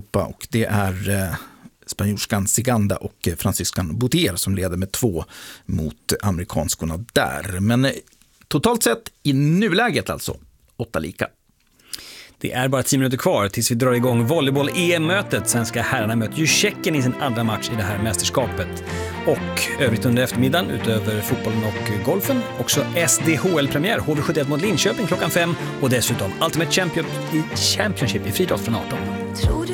Europa, och det är spanjorskan Ciganda och fransyskan Boutier som leder med 2 mot amerikanskorna där. Men totalt sett i nuläget alltså 8 lika. Det är bara 10 minuter kvar tills vi drar igång volleyboll-EM-mötet. Svenska herrarna möter ju Tjeckien i sin andra match i det här mästerskapet. Och övrigt under eftermiddagen, utöver fotbollen och golfen, också SDHL-premiär, HV71 mot Linköping klockan 5, och dessutom Ultimate Championship i friidrott från 18.